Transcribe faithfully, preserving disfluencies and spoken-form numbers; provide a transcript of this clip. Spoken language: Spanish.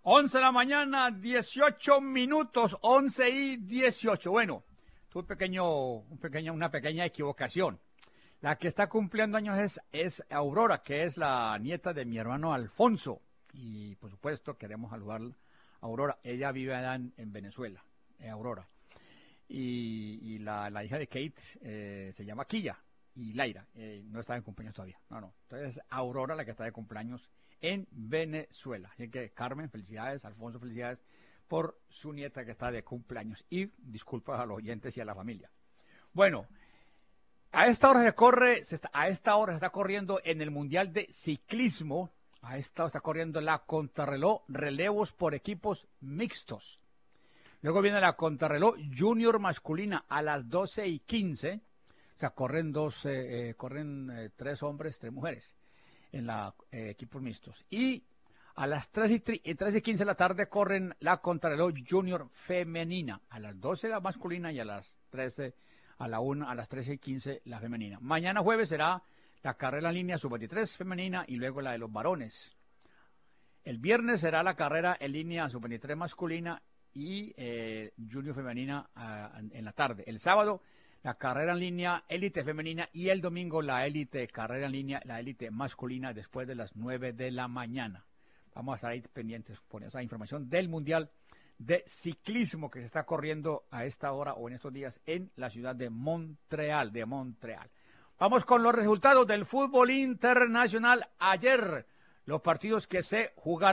once de la mañana, dieciocho minutos, once y dieciocho. Bueno, tuve un pequeño, un pequeño, una pequeña equivocación. La que está cumpliendo años es, es Aurora, que es la nieta de mi hermano Alfonso. Y por supuesto queremos saludar a Aurora. Ella vive allá en, en Venezuela, eh, Aurora. Y, y la, la hija de Kate eh, se llama Quilla y Laira. Eh, no está en cumpleaños todavía. No, no. Entonces Aurora la que está de cumpleaños en Venezuela. Así que Carmen, felicidades. Alfonso, felicidades por su nieta que está de cumpleaños. Y disculpas a los oyentes y a la familia. Bueno. A esta hora se corre, se está, a esta hora se está corriendo en el Mundial de Ciclismo, a esta hora está corriendo la contrarreloj relevos por equipos mixtos. Luego viene la contrarreloj junior masculina a las doce y quince, o sea, corren dos, eh, eh, corren eh, tres hombres, tres mujeres en la eh, equipos mixtos. Y a las tres y quince de la tarde corren la contrarreloj junior femenina, a las doce la masculina y a las trece a la una, a las trece y quince la femenina. Mañana jueves será la carrera en línea sub veintitrés femenina y luego la de los varones. El viernes será la carrera en línea sub veintitrés masculina y eh, junior femenina uh, en la tarde. El sábado la carrera en línea élite femenina y el domingo la élite carrera en línea, la élite masculina después de las nueve de la mañana. Vamos a estar ahí pendientes por esa información del Mundial de ciclismo que se está corriendo a esta hora o en estos días en la ciudad de Montreal, de Montreal. Vamos con los resultados del fútbol internacional ayer, los partidos que se jugaron.